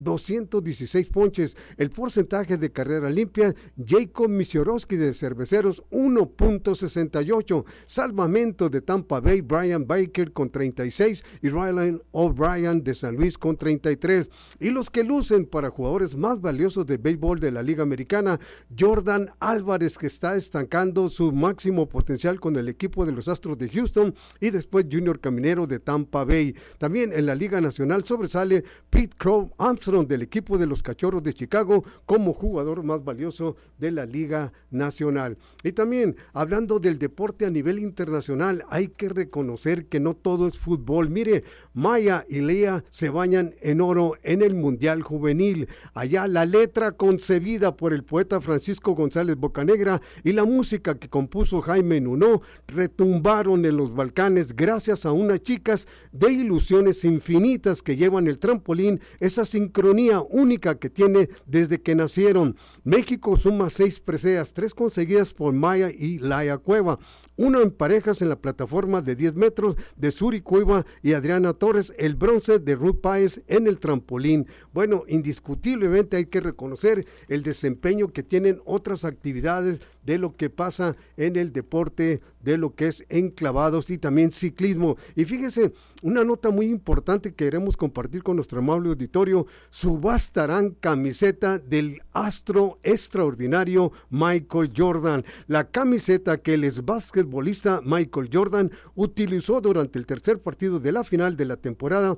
216 ponches. El porcentaje de carrera limpia, Jacob Misiorowski de Cerveceros, 1.68. Salvamento de Tampa Bay, Brian Baker con 36 y Ryan O'Brien de San Luis con 33. Y los que lucen para jugadores más valiosos de béisbol de la Liga Americana, Jordan Álvarez, que está estancando su máximo potencial con el equipo de los Astros de Houston, y después Junior Caminero de Tampa Bay. También en la Liga Nacional sobresale Pete Crow Armstrong del equipo de los Cachorros de Chicago como jugador más valioso de la Liga Nacional. Y también, hablando del deporte a nivel internacional, hay que reconocer que no todo es fútbol. Mire, Maya y Lea se bañan en oro en el Mundial Juvenil. Allá la letra concebida por el poeta Francisco González Bocanegra y la música que compuso Jaime Nuno retumbaron en los Balcanes gracias a unas chicas de ilusiones infinitas que llevan el trampolín, esa sincronía única que tiene desde que nacieron. México suma 6 preseas, 3 conseguidas por Maya y Laia Cueva, 1 en parejas en la plataforma de 10 metros de Suri Cueva y Adriana Torres, el bronce de Ruth Páez en el trampolín. Bueno, indiscutiblemente hay que reconocer el desempeño que tienen otras actividades de lo que pasa en el deporte de lo que es enclavados y también ciclismo. Y fíjese, una nota muy importante que queremos compartir con nuestro amable auditorio: subastarán camiseta del astro extraordinario Michael Jordan. La camiseta que el exbasquetbolista Michael Jordan utilizó durante el tercer partido de la final de la temporada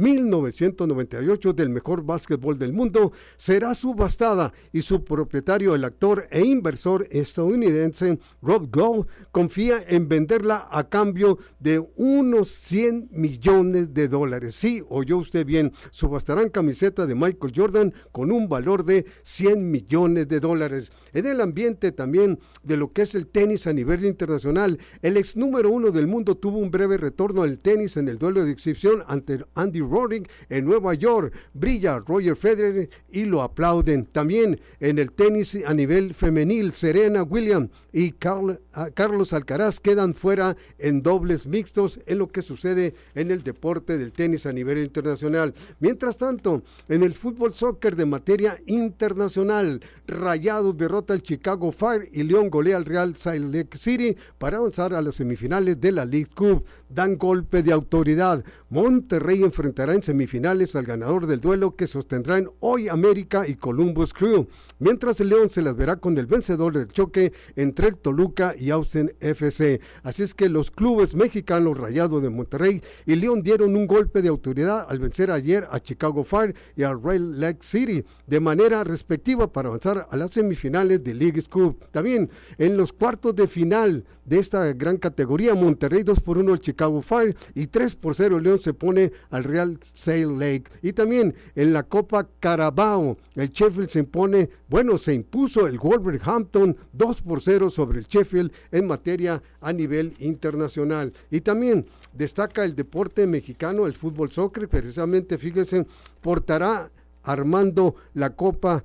1998 del mejor básquetbol del mundo será subastada, y su propietario, el actor e inversor estadounidense Rob Gold, confía en venderla a cambio de unos $100 millones. Sí, oyó usted bien, subastarán camiseta de Michael Jordan con un valor de $100 millones. En el ambiente también de lo que es el tenis a nivel internacional, el ex número 1 del mundo tuvo un breve retorno al tenis en el duelo de exhibición ante Andy Roddick en Nueva York. Brilla Roger Federer y lo aplauden. También en el tenis a nivel femenil, Serena Williams y Carlos Alcaraz quedan fuera en dobles mixtos en lo que sucede en el deporte del tenis a nivel internacional. Mientras tanto, en el fútbol soccer de materia internacional, Rayados derrota al Chicago Fire y León golea al Real Salt Lake City para avanzar a las semifinales de la League Cup. Dan golpe de autoridad. Monterrey enfrentará en semifinales al ganador del duelo que sostendrán hoy América y Columbus Crew, mientras el León se las verá con el vencedor del choque entre el Toluca y Austin FC. Así es que los clubes mexicanos Rayados de Monterrey y León dieron un golpe de autoridad al vencer ayer a Chicago Fire y al Real Lake City de manera respectiva para avanzar a las semifinales de League Cup. También en los cuartos de final de esta gran categoría, Monterrey 2-1 al Chicago Fire y 3-0 el León se pone al Real Salt Lake. Y también en la Copa Carabao, el Sheffield se impuso el Wolverhampton 2-0 sobre el Sheffield en materia a nivel internacional. Y también destaca el deporte mexicano, el fútbol soccer, precisamente, fíjense, portará Armando la copa,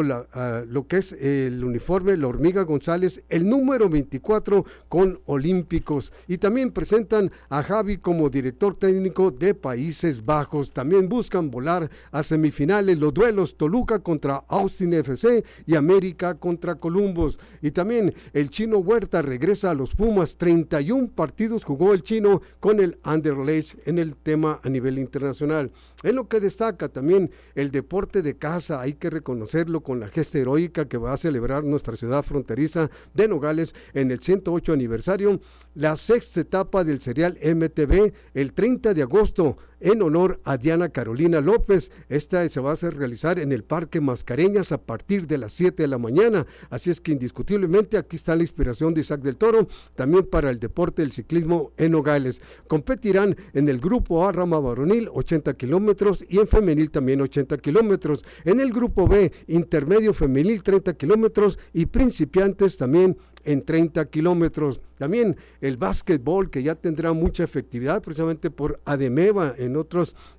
lo que es el uniforme, la Hormiga González, el número 24 con olímpicos. Y también presentan a Javi como director técnico de Países Bajos. También buscan volar a semifinales los duelos Toluca contra Austin FC y América contra Columbus. Y también el Chino Huerta regresa a los Pumas. 31 partidos jugó el Chino con el Anderlecht en el tema a nivel internacional. En lo que destaca también el deporte de casa, hay que reconocerlo con la gesta heroica que va a celebrar nuestra ciudad fronteriza de Nogales en el 108 aniversario, la sexta etapa del serial MTV el 30 de agosto en honor a Diana Carolina López. Esta se va a hacer realizar en el Parque Mascareñas a partir de las 7 de la mañana, así es que indiscutiblemente aquí está la inspiración de Isaac del Toro, también para el deporte del ciclismo en Nogales. Competirán en el grupo A rama varonil 80 kilómetros y en femenil también 80 kilómetros, en el grupo B intermedio femenil 30 kilómetros y principiantes también en 30 kilómetros. También el básquetbol, que ya tendrá mucha efectividad precisamente por Ademeva en otros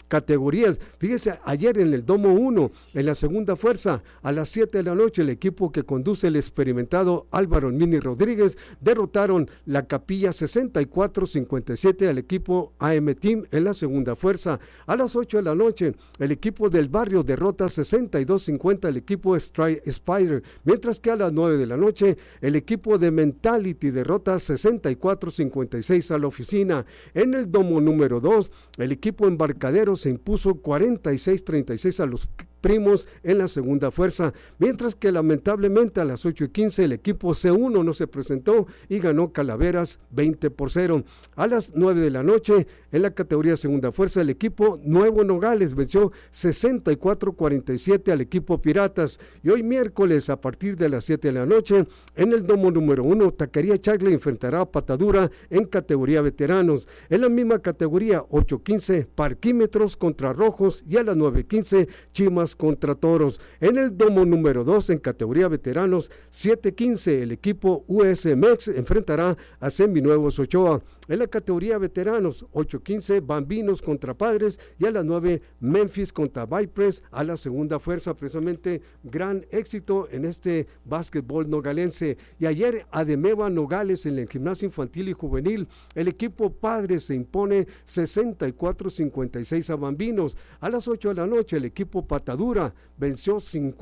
categorías. Fíjese, ayer en el Domo 1, en la segunda fuerza, a las 7 de la noche, el equipo que conduce el experimentado Álvaro Mini Rodríguez derrotaron la Capilla 64-57 al equipo AM Team en la segunda fuerza. A las 8 de la noche, el equipo del Barrio derrota 62-50 al equipo Spider, mientras que a las 9 de la noche, el equipo de Mentality derrota 64-56 a la Oficina. En el Domo número 2, el equipo Embarcadero se impuso 46-36 a los Primos en la segunda fuerza, mientras que lamentablemente a las 8:15 el equipo C1 no se presentó y ganó Calaveras 20-0. A las 9 de la noche, en la categoría segunda fuerza, el equipo Nuevo Nogales venció 64-47 al equipo Piratas. Y hoy miércoles, a partir de las 7 de la noche, en el Domo número 1, Taquería Chacle enfrentará a Patadura en categoría veteranos. En la misma categoría, 8:15, Parquímetros contra Rojos, y a las 9:15, Chimas contra Toros. En el Domo número 2, en categoría veteranos, 7:15, el equipo USMX enfrentará a Seminuevos Ochoa. En la categoría veteranos, 8:15, Bambinos contra Padres, y a las 9, Memphis contra Vipers a la segunda fuerza. Precisamente gran éxito en este básquetbol nogalense. Y ayer Ademeva Nogales, en el gimnasio infantil y juvenil, el equipo Padres se impone 64-56 a Bambinos. A las 8 de la noche, el equipo Patadura venció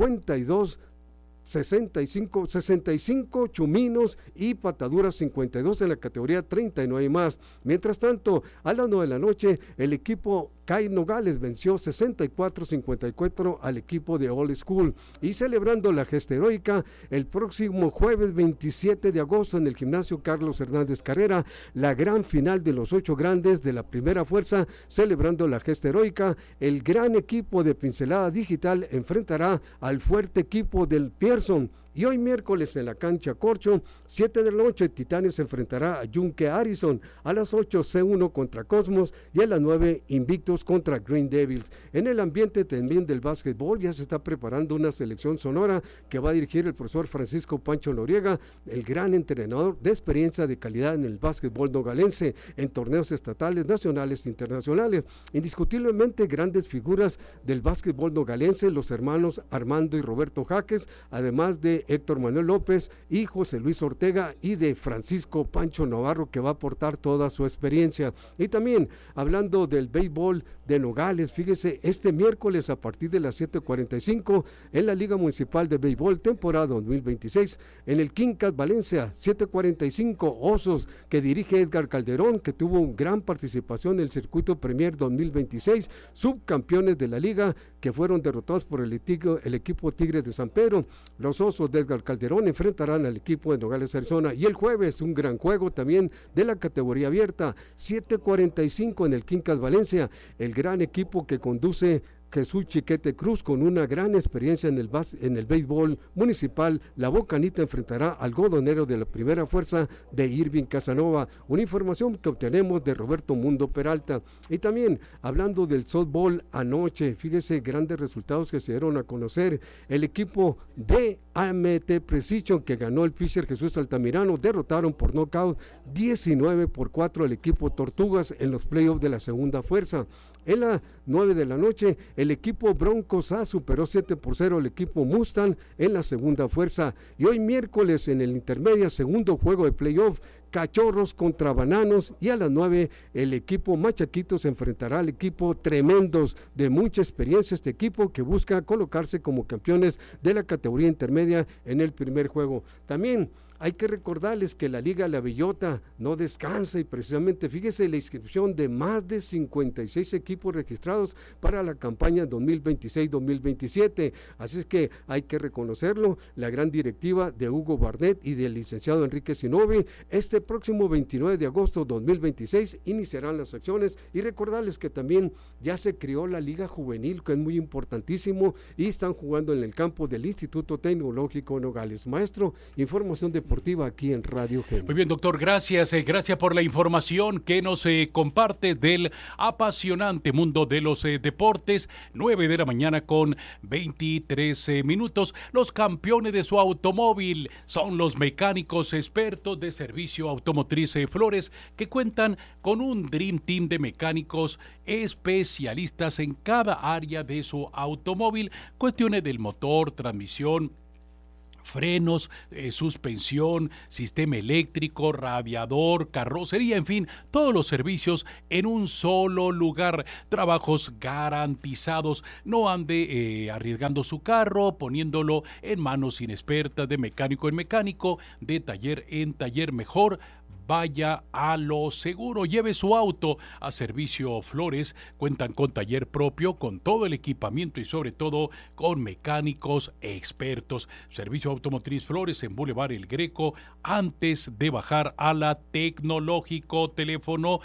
65 Chuminos y Pataduras 52 en la categoría 39 y más. Mientras tanto, a las 9 de la noche, el equipo CAI Nogales venció 64-54 al equipo de Old School. Y celebrando la gesta heroica, el próximo jueves 27 de agosto en el gimnasio Carlos Hernández Carrera, la gran final de los 8 grandes de la primera fuerza, celebrando la gesta heroica, el gran equipo de Pincelada Digital enfrentará al fuerte equipo del Pearson. Y hoy miércoles en la cancha Corcho, 7 de la noche, Titanes se enfrentará a Yunque Harrison. A las 8, C1 contra Cosmos, y a las 9, Invictus contra Green Devils. En el ambiente también del básquetbol ya se está preparando una selección sonora que va a dirigir el profesor Francisco Pancho Noriega, el gran entrenador de experiencia de calidad en el básquetbol nogalense, en torneos estatales, nacionales e internacionales. Indiscutiblemente grandes figuras del básquetbol nogalense, los hermanos Armando y Roberto Jaques, además de Héctor Manuel López y José Luis Ortega, y de Francisco Pancho Navarro, que va a aportar toda su experiencia. Y también hablando del béisbol de Nogales, fíjese, este miércoles a partir de las 7:45 en la Liga Municipal de Béisbol temporada 2026 en el Quincas Valencia, 7:45 Osos, que dirige Edgar Calderón, que tuvo gran participación en el circuito Premier 2026, subcampeones de la liga, que fueron derrotados por el equipo Tigres de San Pedro. Los Osos de Edgar Calderón enfrentarán al equipo de Nogales, Arizona. Y el jueves un gran juego también de la categoría abierta, 7:45 en el Quincas Valencia, el gran equipo que conduce Jesús Chiquete Cruz, con una gran experiencia en el béisbol municipal. La Bocanita enfrentará al Godonero de la primera fuerza de Irving Casanova. Una información que obtenemos de Roberto Mundo Peralta. Y también hablando del softball anoche, fíjese, grandes resultados que se dieron a conocer. El equipo de AMT Precision, que ganó el Fisher Jesús Altamirano, derrotaron por nocaut 19-4 al equipo Tortugas en los playoffs de la segunda fuerza. En las 9 de la noche, el equipo Broncos A superó 7-0 al equipo Mustang en la segunda fuerza. Y hoy miércoles en el intermedia, segundo juego de playoff, Cachorros contra Bananos, y a las 9 el equipo Machaquitos se enfrentará al equipo Tremendos, de mucha experiencia este equipo, que busca colocarse como campeones de la categoría intermedia en el primer juego. También hay que recordarles que la Liga La Bellota no descansa, y precisamente fíjese la inscripción de más de 56 equipos registrados para la campaña 2026-2027, así es que hay que reconocerlo, la gran directiva de Hugo Barnett y del licenciado Enrique Sinovi. Este próximo 29 de agosto 2026 iniciarán las acciones, y recordarles que también ya se creó la Liga Juvenil, que es muy importantísimo, y están jugando en el campo del Instituto Tecnológico Nogales. Maestro, información deportiva aquí en Radio Gen. Muy bien, doctor, gracias por la información que nos comparte del apasionante mundo de los deportes. 9 de la mañana con 23 minutos. Los campeones de su automóvil son los mecánicos expertos de servicio Servicio Automotriz Flores, que cuentan con un Dream Team de mecánicos especialistas en cada área de su automóvil, cuestiones del motor, transmisión, frenos, suspensión, sistema eléctrico, radiador, carrocería, en fin, todos los servicios en un solo lugar. Trabajos garantizados. No ande arriesgando su carro, poniéndolo en manos inexpertas, de mecánico en mecánico, de taller en taller. Mejor vaya a lo seguro, lleve su auto a Servicio Flores. Cuentan con taller propio, con todo el equipamiento y sobre todo con mecánicos expertos. Servicio Automotriz Flores en Boulevard El Greco, antes de bajar a la Tecnológico. Teléfono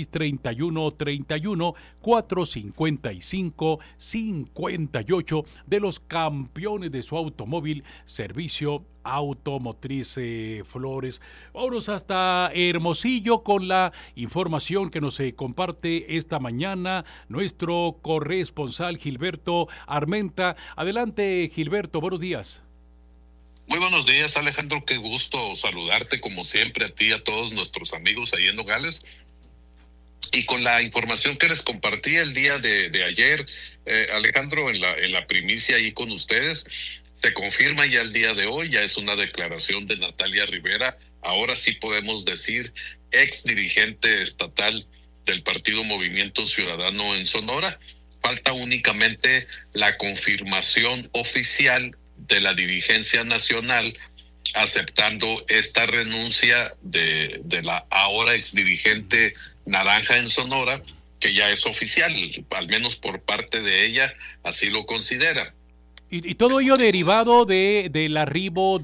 631-455-58, de los campeones de su automóvil. Servicio Automotriz Flores. Vámonos hasta Hermosillo con la información que nos comparte esta mañana nuestro corresponsal Gilberto Armenta. Adelante, Gilberto, buenos días. Muy buenos días, Alejandro, qué gusto saludarte como siempre, a ti y a todos nuestros amigos ahí en Nogales. Y con la información que les compartí el día de ayer, Alejandro, en la primicia ahí con ustedes, se confirma ya el día de hoy, ya es una declaración de Natalia Rivera, ahora sí podemos decir ex dirigente estatal del Partido Movimiento Ciudadano en Sonora. Falta únicamente la confirmación oficial de la dirigencia nacional aceptando esta renuncia de la ahora ex dirigente naranja en Sonora, que ya es oficial, al menos por parte de ella, así lo considera. Y todo ello derivado del arribo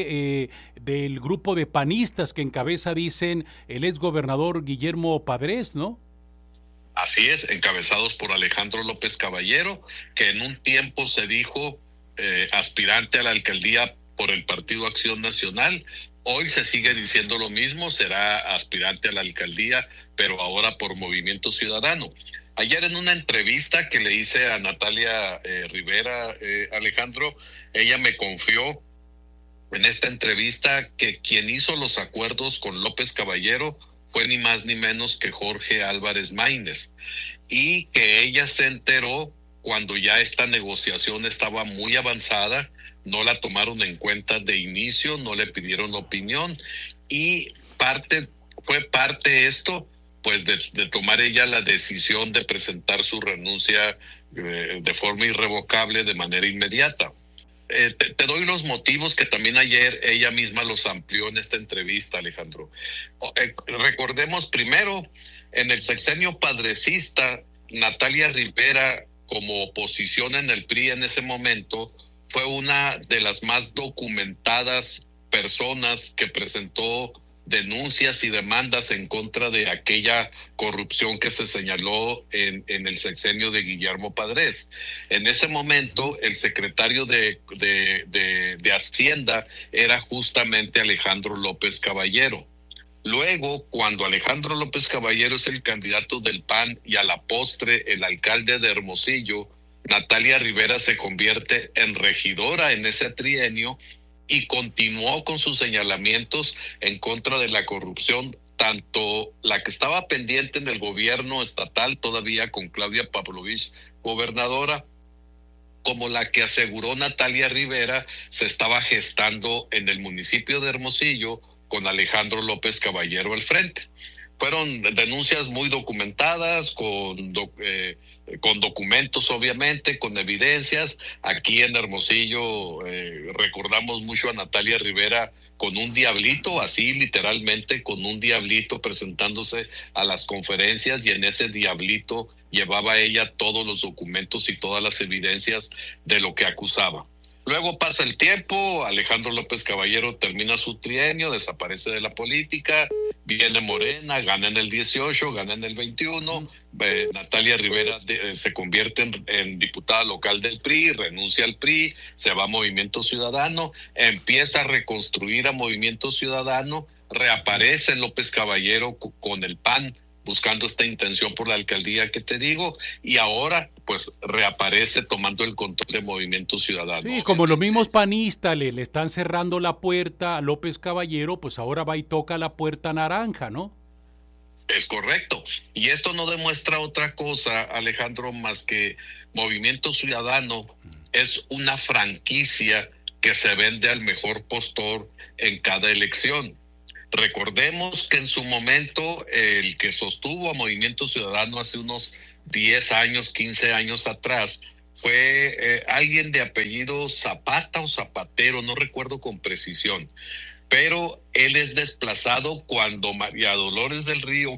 del grupo de panistas que encabeza, dicen, el exgobernador Guillermo Padres, ¿no? Así es, encabezados por Alejandro López Caballero, que en un tiempo se dijo aspirante a la alcaldía por el Partido Acción Nacional. Hoy se sigue diciendo lo mismo, será aspirante a la alcaldía, pero ahora por Movimiento Ciudadano. Ayer en una entrevista que le hice a Natalia Rivera, Alejandro, ella me confió en esta entrevista que quien hizo los acuerdos con López Caballero fue ni más ni menos que Jorge Álvarez Maínez, y que ella se enteró cuando ya esta negociación estaba muy avanzada, no la tomaron en cuenta de inicio, no le pidieron opinión, y fue parte esto, pues de tomar ella la decisión de presentar su renuncia de forma irrevocable, de manera inmediata. Te doy los motivos que también ayer ella misma los amplió en esta entrevista, Alejandro. Recordemos primero, en el sexenio padrecista, Natalia Rivera, como oposición en el PRI en ese momento, fue una de las más documentadas personas que presentó denuncias y demandas en contra de aquella corrupción que se señaló en el sexenio de Guillermo Padres. En ese momento, el secretario de Hacienda era justamente Alejandro López Caballero. Luego, cuando Alejandro López Caballero es el candidato del PAN y a la postre el alcalde de Hermosillo, Natalia Rivera se convierte en regidora en ese trienio y continuó con sus señalamientos en contra de la corrupción, tanto la que estaba pendiente en el gobierno estatal todavía con Claudia Pavlovich, gobernadora, como la que aseguró Natalia Rivera se estaba gestando en el municipio de Hermosillo con Alejandro López Caballero al frente. Fueron denuncias muy documentadas, con documentos obviamente, con evidencias. Aquí en Hermosillo recordamos mucho a Natalia Rivera con un diablito, así literalmente con un diablito presentándose a las conferencias, y en ese diablito llevaba ella todos los documentos y todas las evidencias de lo que acusaba. Luego pasa el tiempo, Alejandro López Caballero termina su trienio, desaparece de la política, viene Morena, gana en el 18, gana en el 21, Natalia Rivera se convierte en diputada local del PRI, renuncia al PRI, se va a Movimiento Ciudadano, empieza a reconstruir a Movimiento Ciudadano, reaparece López Caballero con el PAN buscando esta intención por la alcaldía que te digo, y ahora pues reaparece tomando el control de Movimiento Ciudadano. Sí, como los mismos panistas le están cerrando la puerta a López Caballero, pues ahora va y toca la puerta naranja, ¿no? Es correcto. Y esto no demuestra otra cosa, Alejandro, más que Movimiento Ciudadano es una franquicia que se vende al mejor postor en cada elección. Recordemos que en su momento el que sostuvo a Movimiento Ciudadano hace unos 10 años, 15 años atrás, fue alguien de apellido Zapata o Zapatero, no recuerdo con precisión, pero él es desplazado cuando María Dolores del Río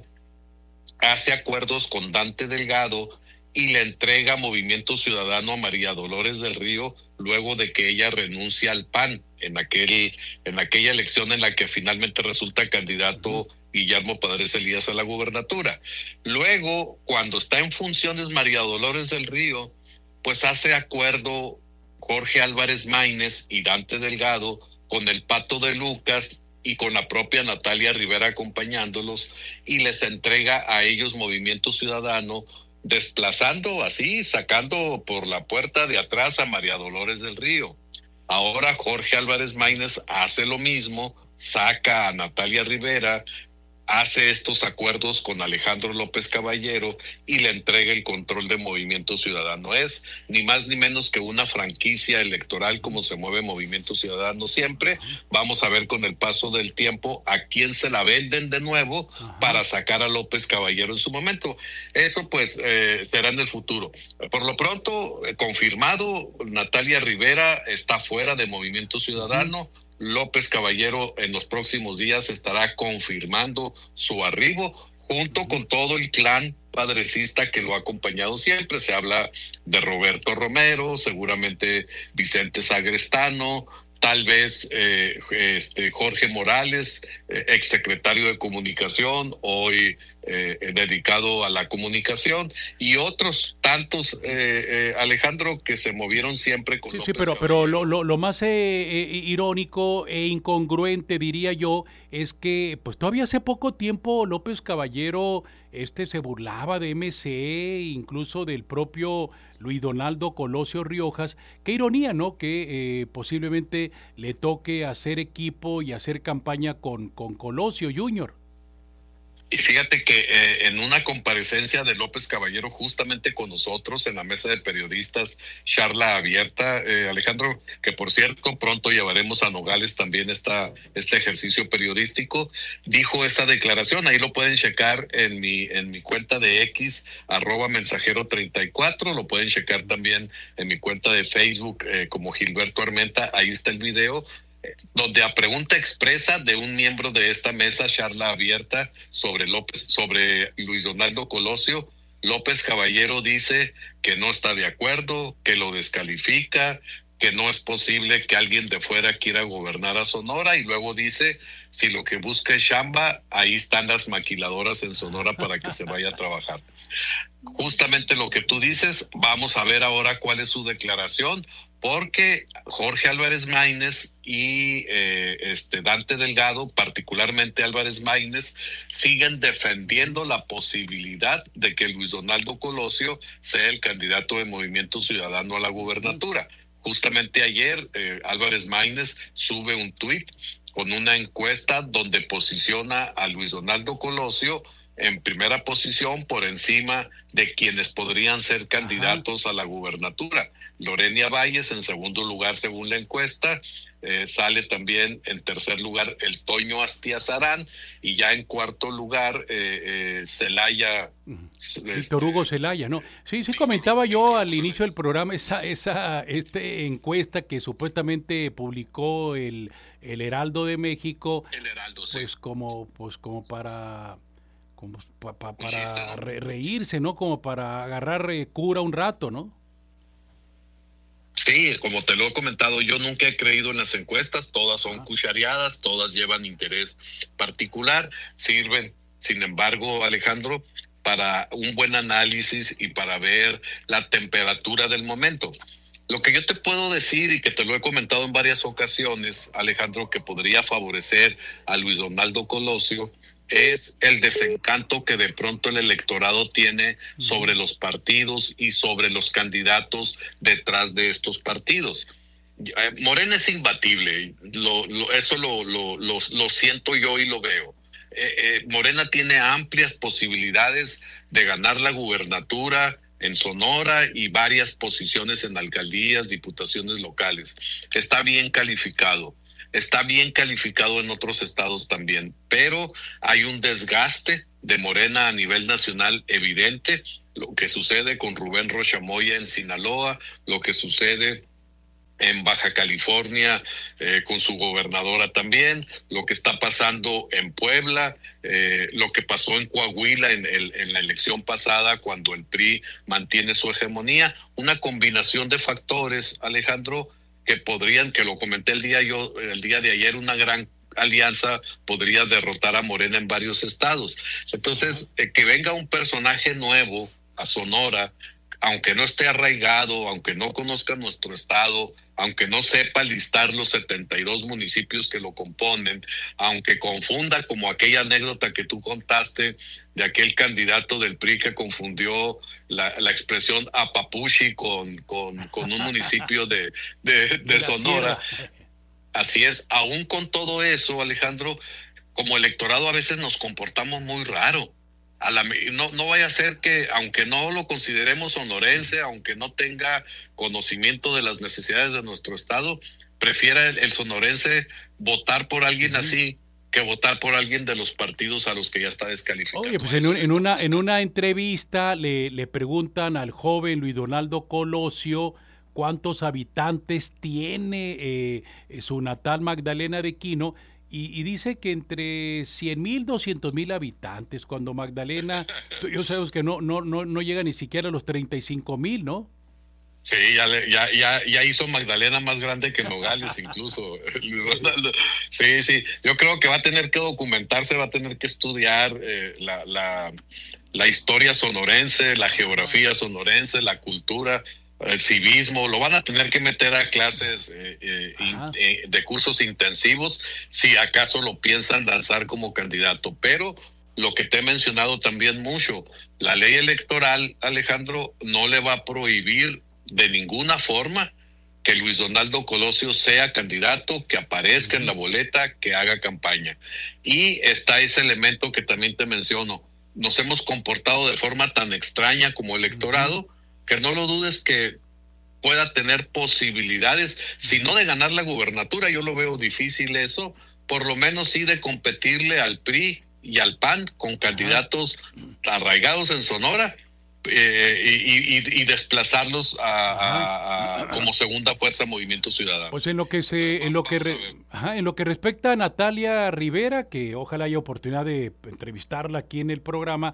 hace acuerdos con Dante Delgado y le entrega Movimiento Ciudadano a María Dolores del Río luego de que ella renuncia al PAN en aquella elección en la que finalmente resulta candidato Guillermo Padres Elías a la gubernatura. Luego, cuando está en funciones María Dolores del Río, pues hace acuerdo Jorge Álvarez Maínez y Dante Delgado con el Pato de Lucas y con la propia Natalia Rivera acompañándolos, y les entrega a ellos Movimiento Ciudadano, desplazando así, sacando por la puerta de atrás a María Dolores del Río. Ahora Jorge Álvarez Maínez hace lo mismo, saca a Natalia Rivera, hace estos acuerdos con Alejandro López Caballero y le entrega el control de Movimiento Ciudadano. Es ni más ni menos que una franquicia electoral como se mueve Movimiento Ciudadano siempre. Vamos a ver con el paso del tiempo a quién se la venden de nuevo para sacar a López Caballero en su momento. Eso pues será en el futuro. Por lo pronto, confirmado, Natalia Rivera está fuera de Movimiento Ciudadano. López Caballero en los próximos días estará confirmando su arribo junto con todo el clan padrecista que lo ha acompañado siempre. Se habla de Roberto Romero, seguramente Vicente Sagrestano, tal vez Jorge Morales, exsecretario de Comunicación, hoy dedicado a la comunicación, y otros tantos, Alejandro, que se movieron siempre con López Caballero. Pero lo más irónico e incongruente, diría yo, es que pues todavía hace poco tiempo López Caballero se burlaba de MC, incluso del propio Luis Donaldo Colosio Riojas. Qué ironía, ¿no? Que posiblemente le toque hacer equipo y hacer campaña con Colosio Jr. Y fíjate que en una comparecencia de López Caballero justamente con nosotros en la mesa de periodistas, charla abierta, Alejandro, que por cierto pronto llevaremos a Nogales también este ejercicio periodístico, dijo esa declaración. Ahí lo pueden checar en mi cuenta de X, @mensajero34, lo pueden checar también en mi cuenta de Facebook como Gilberto Armenta. Ahí está el video, donde a pregunta expresa de un miembro de esta mesa, charla abierta, sobre Luis Donaldo Colosio, López Caballero dice que no está de acuerdo, que lo descalifica, que no es posible que alguien de fuera quiera gobernar a Sonora, y luego dice, si lo que busca es chamba, ahí están las maquiladoras en Sonora para que se vaya a trabajar. Justamente lo que tú dices, vamos a ver ahora cuál es su declaración, porque Jorge Álvarez Maínez y Dante Delgado, particularmente Álvarez Maínez, siguen defendiendo la posibilidad de que Luis Donaldo Colosio sea el candidato de Movimiento Ciudadano a la gubernatura. Justamente ayer Álvarez Maínez sube un tuit con una encuesta donde posiciona a Luis Donaldo Colosio en primera posición por encima de quienes podrían ser candidatos a la gubernatura. Lorena Valles en segundo lugar según la encuesta, sale también en tercer lugar el Toño Astiazarán, y ya en cuarto lugar Celaya. Víctor Hugo Celaya, ¿no? Sí, comentaba yo al inicio del programa esta encuesta que supuestamente publicó el Heraldo de México. El Heraldo, sí. Como para reírse, ¿no? Como para agarrar cura un rato, ¿no? Sí, como te lo he comentado, yo nunca he creído en las encuestas, todas son cuchareadas, todas llevan interés particular, sirven, sin embargo, Alejandro, para un buen análisis y para ver la temperatura del momento. Lo que yo te puedo decir, y que te lo he comentado en varias ocasiones, Alejandro, que podría favorecer a Luis Donaldo Colosio, es el desencanto que de pronto el electorado tiene sobre los partidos y sobre los candidatos detrás de estos partidos. Morena es imbatible, eso lo siento yo y lo veo. Morena tiene amplias posibilidades de ganar la gubernatura en Sonora y varias posiciones en alcaldías, diputaciones locales. Está bien calificado en otros estados también, pero hay un desgaste de Morena a nivel nacional evidente, lo que sucede con Rubén Rocha Moya en Sinaloa, lo que sucede en Baja California con su gobernadora también, lo que está pasando en Puebla, lo que pasó en Coahuila en la elección pasada cuando el PRI mantiene su hegemonía, una combinación de factores, Alejandro, que lo comenté el día de ayer, una gran alianza podría derrotar a Morena en varios estados. Entonces, que venga un personaje nuevo a Sonora, aunque no esté arraigado, aunque no conozca nuestro estado, aunque no sepa listar los 72 municipios que lo componen, aunque confunda como aquella anécdota que tú contaste de aquel candidato del PRI que confundió la expresión Apapushi con un municipio de Sonora. Así es, aún con todo eso, Alejandro, como electorado a veces nos comportamos muy raro. No vaya a ser que, aunque no lo consideremos sonorense, aunque no tenga conocimiento de las necesidades de nuestro estado, prefiera el sonorense votar por alguien así que votar por alguien de los partidos a los que ya está descalificado. Oye, pues en una entrevista le preguntan al joven Luis Donaldo Colosio cuántos habitantes tiene su natal Magdalena de Quino, y dice que entre 100,000, 200,000 habitantes, cuando Magdalena, yo sabemos que no llega ni siquiera a los 35,000, ¿no? Sí, ya hizo Magdalena más grande que Nogales incluso. Sí, yo creo que va a tener que documentarse, va a tener que estudiar la historia sonorense, la geografía sonorense, la cultura, el civismo, lo van a tener que meter a clases de cursos intensivos si acaso lo piensan lanzar como candidato. Pero lo que te he mencionado también mucho, la ley electoral, Alejandro, no le va a prohibir de ninguna forma que Luis Donaldo Colosio sea candidato, que aparezca en la boleta, que haga campaña. Y está ese elemento que también te menciono, nos hemos comportado de forma tan extraña como electorado, que no lo dudes que pueda tener posibilidades, si no de ganar la gubernatura, yo lo veo difícil eso, por lo menos sí de competirle al PRI y al PAN con candidatos arraigados en Sonora y desplazarlos como segunda fuerza Movimiento Ciudadano. Pues en lo que respecta a Natalia Rivera, que ojalá haya oportunidad de entrevistarla aquí en el programa,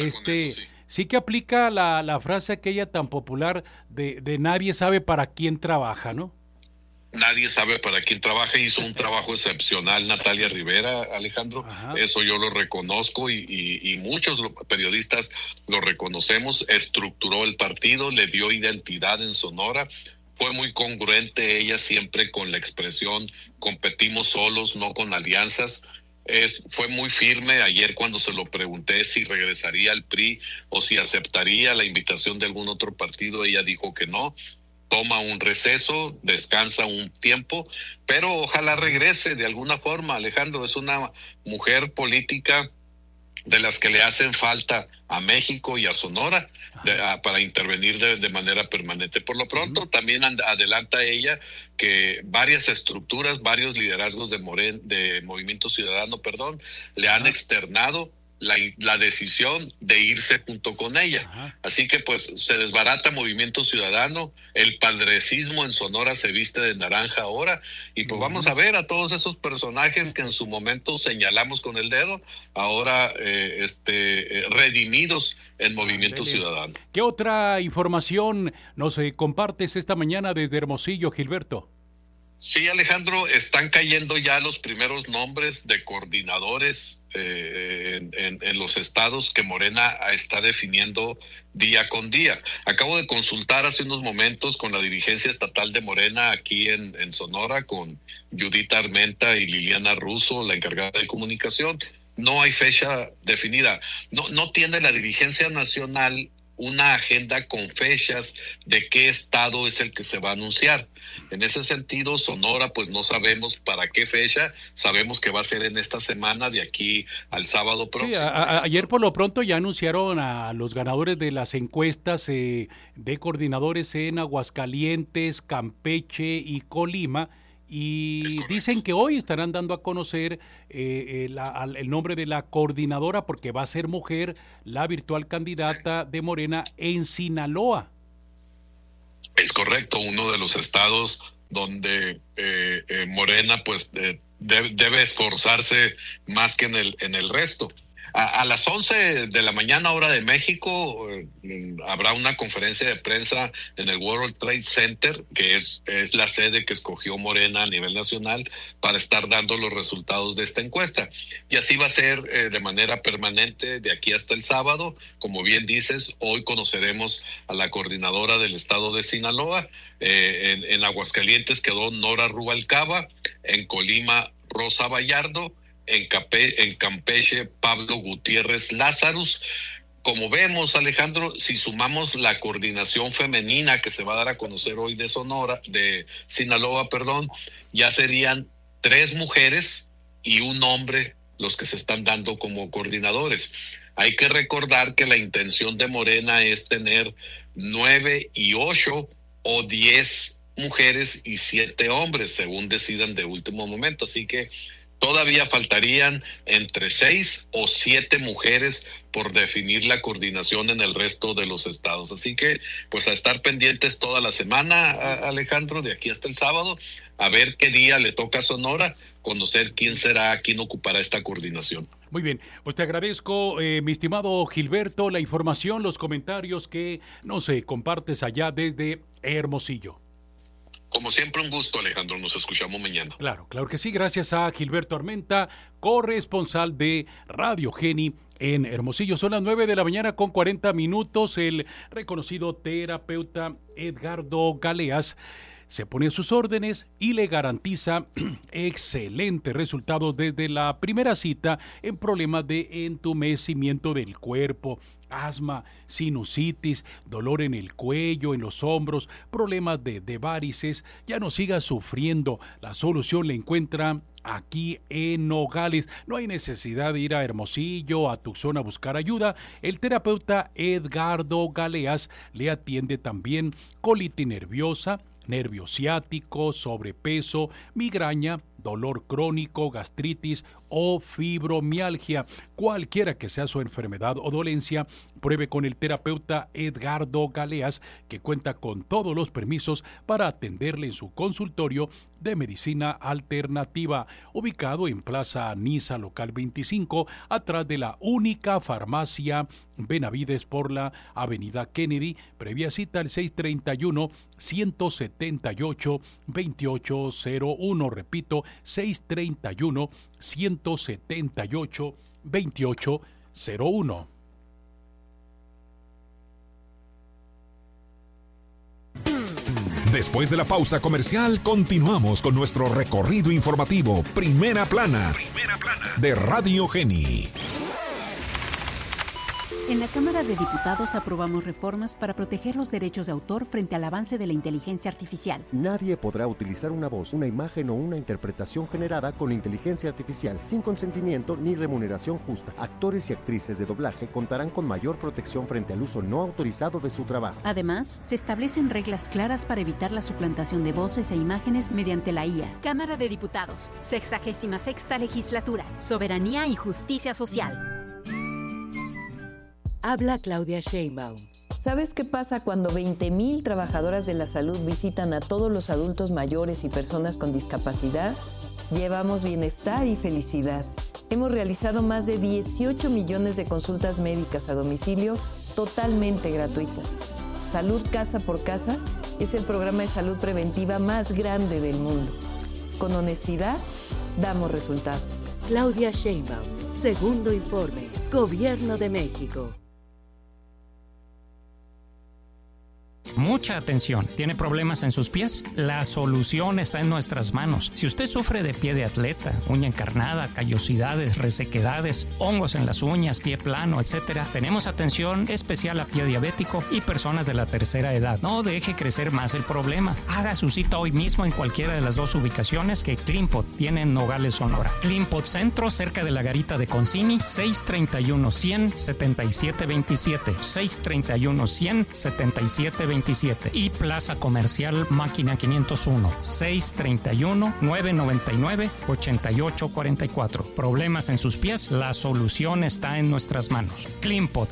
sí que aplica la frase aquella tan popular de nadie sabe para quién trabaja, ¿no? Nadie sabe para quién trabaja, hizo un trabajo excepcional Natalia Rivera, Alejandro. Eso yo lo reconozco y muchos periodistas lo reconocemos. Estructuró el partido, le dio identidad en Sonora, fue muy congruente ella siempre con la expresión competimos solos, no con alianzas. Fue muy firme ayer cuando se lo pregunté si regresaría al PRI o si aceptaría la invitación de algún otro partido. Ella dijo que no, toma un receso, descansa un tiempo, pero ojalá regrese de alguna forma. Alejandro, es una mujer política de las que le hacen falta a México y a Sonora para intervenir de manera permanente. Por lo pronto, también adelanta ella que varias estructuras, varios liderazgos de Movimiento Ciudadano, le han externado la decisión de irse junto con ella. Así que pues se desbarata Movimiento Ciudadano, el padrecismo en Sonora se viste de naranja ahora, y pues vamos a ver a todos esos personajes que en su momento señalamos con el dedo, ahora redimidos en Movimiento Ciudadano. ¿Qué otra información nos compartes esta mañana desde Hermosillo, Gilberto? Sí, Alejandro, están cayendo ya los primeros nombres de coordinadores en los estados que Morena está definiendo día con día. Acabo de consultar hace unos momentos con la dirigencia estatal de Morena aquí en Sonora, con Judith Armenta y Liliana Russo, la encargada de comunicación. no hay fecha definida. No tiene la dirigencia nacional una agenda con fechas de qué estado es el que se va a anunciar. En ese sentido, Sonora, pues no sabemos para qué fecha, sabemos que va a ser en esta semana, de aquí al sábado próximo. Sí, ayer por lo pronto ya anunciaron a los ganadores de las encuestas de coordinadores en Aguascalientes, Campeche y Colima, y dicen que hoy estarán dando a conocer el nombre de la coordinadora, porque va a ser mujer, la virtual candidata de Morena en Sinaloa. Es correcto, uno de los estados donde Morena pues debe esforzarse más que en el resto. A las 11 de la mañana, hora de México, habrá una conferencia de prensa en el World Trade Center, que es la sede que escogió Morena a nivel nacional para estar dando los resultados de esta encuesta. Y así va a ser de manera permanente de aquí hasta el sábado. Como bien dices, hoy conoceremos a la coordinadora del estado de Sinaloa. En Aguascalientes quedó Nora Rubalcaba, en Colima Rosa Vallardo, en Campeche Pablo Gutiérrez Lázarus. Como vemos, Alejandro, si sumamos la coordinación femenina que se va a dar a conocer hoy de Sinaloa, ya serían 3 mujeres y un hombre los que se están dando como coordinadores. Hay que recordar que la intención de Morena es tener 9 y 8 o 10 mujeres y 7 hombres, según decidan de último momento. Así que todavía faltarían entre 6 o 7 mujeres por definir la coordinación en el resto de los estados. Así que, pues, a estar pendientes toda la semana, Alejandro, de aquí hasta el sábado, a ver qué día le toca a Sonora, conocer quién ocupará esta coordinación. Muy bien, pues te agradezco, mi estimado Gilberto, la información, los comentarios que compartes allá desde Hermosillo. Como siempre, un gusto, Alejandro. Nos escuchamos mañana. Claro que sí. Gracias a Gilberto Armenta, corresponsal de Radio Geni en Hermosillo. Son las 9 de la mañana con 40 minutos. El reconocido terapeuta Edgardo Galeas se pone a sus órdenes y le garantiza excelentes resultados desde la primera cita en problemas de entumecimiento del cuerpo, asma, sinusitis, dolor en el cuello, en los hombros, problemas de varices. Ya no siga sufriendo. La solución la encuentra aquí en Nogales. No hay necesidad de ir a Hermosillo, a Tucson a buscar ayuda. El terapeuta Edgardo Galeas le atiende también colitis nerviosa, nervio ciático, sobrepeso, migraña, dolor crónico, gastritis o fibromialgia. Cualquiera que sea su enfermedad o dolencia, pruebe con el terapeuta Edgardo Galeas, que cuenta con todos los permisos para atenderle en su consultorio de medicina alternativa, ubicado en Plaza Niza, local 25, atrás de la única farmacia Benavides por la avenida Kennedy. Previa cita al 631-178-2801. Repito, 631-178-2801. Después de la pausa comercial, continuamos con nuestro recorrido informativo Primera Plana de Radio Geni. En la Cámara de Diputados aprobamos reformas para proteger los derechos de autor frente al avance de la inteligencia artificial. Nadie podrá utilizar una voz, una imagen o una interpretación generada con inteligencia artificial sin consentimiento ni remuneración justa. Actores y actrices de doblaje contarán con mayor protección frente al uso no autorizado de su trabajo. Además, se establecen reglas claras para evitar la suplantación de voces e imágenes mediante la IA. Cámara de Diputados, 66ª Legislatura, Soberanía y Justicia Social. Habla Claudia Sheinbaum. ¿Sabes qué pasa cuando 20,000 trabajadoras de la salud visitan a todos los adultos mayores y personas con discapacidad? Llevamos bienestar y felicidad. Hemos realizado más de 18 millones de consultas médicas a domicilio totalmente gratuitas. Salud Casa por Casa es el programa de salud preventiva más grande del mundo. Con honestidad, damos resultados. Claudia Sheinbaum, segundo informe, Gobierno de México. mucha atención. ¿Tiene problemas en sus pies? La solución está en nuestras manos. Si usted sufre de pie de atleta, uña encarnada, callosidades, resequedades, hongos en las uñas, pie plano, etc., tenemos atención especial a pie diabético y personas de la tercera edad. No deje crecer más el problema. Haga su cita hoy mismo en cualquiera de las 2 ubicaciones que Cleanpot tiene en Nogales, Sonora. Cleanpot Centro, cerca de la garita de Concini, 631-100-7727, 631-100-7727 y Plaza Comercial Máquina 501, 631-999-8844. Problemas en sus pies, la solución está en nuestras manos. Cleanpot.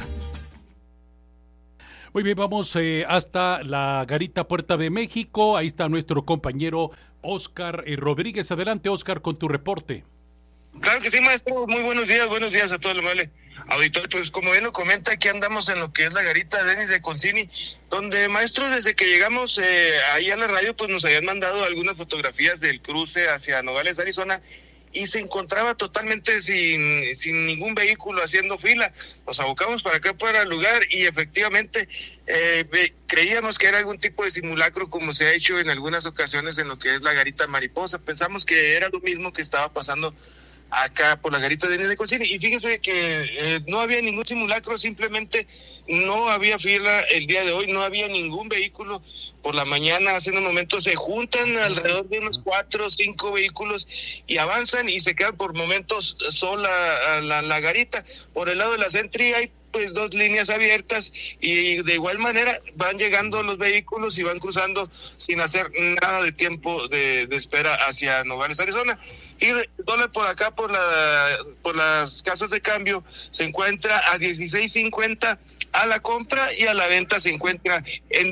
Muy bien, vamos hasta la garita Puerta de México. Ahí está nuestro compañero Oscar Rodríguez. Adelante, Oscar, con tu reporte. Claro que sí, maestro. Muy buenos días a todo el amable auditorio. Pues como bien lo comenta, aquí andamos en lo que es la garita Denis de Concini, donde, maestro, desde que llegamos ahí a la radio, pues nos habían mandado algunas fotografías del cruce hacia Nogales, Arizona, y se encontraba totalmente sin ningún vehículo haciendo fila. Nos abocamos para acá, para el lugar, y efectivamente creíamos que era algún tipo de simulacro, como se ha hecho en algunas ocasiones en lo que es la garita Mariposa. Pensamos que era lo mismo que estaba pasando acá por la garita de Concini, y fíjese que no había ningún simulacro, simplemente no había fila el día de hoy, no había ningún vehículo. Por la mañana, hace unos momentos, se juntan alrededor de unos 4 o 5 vehículos y avanzan y se quedan por momentos sola la garita. Por el lado de la Sentry hay pues 2 líneas abiertas, y de igual manera van llegando los vehículos y van cruzando sin hacer nada de tiempo de espera hacia Nogales, Arizona. Y dólar por acá, por las casas de cambio, se encuentra a $16.50 a la compra, y a la venta se encuentra en